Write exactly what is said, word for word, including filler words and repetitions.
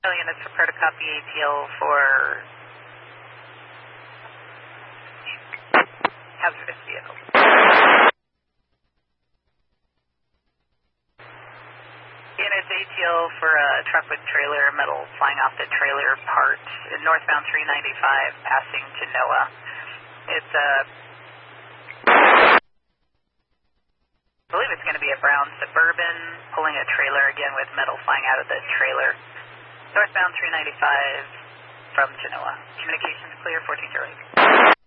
Units prepare to copy A T L for hazardous vehicle. Units A T L for a truck with trailer, metal flying off the trailer part in northbound three ninety-five passing to Noah. It's a, I believe it's going to be a brown Suburban pulling a trailer again with metal flying out of the trailer. Northbound three ninety-five from Genoa. Communications clear, fourteen zero eight.